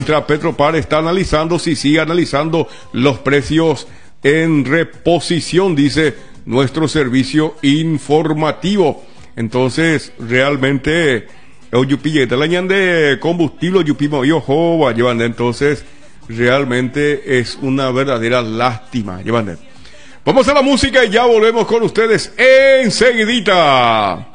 Petropar está analizando si sigue analizando los precios en reposición, dice nuestro servicio informativo. Entonces, realmente, de combustible, entonces, realmente es una verdadera lástima. Vamos a la música y ya volvemos con ustedes enseguidita.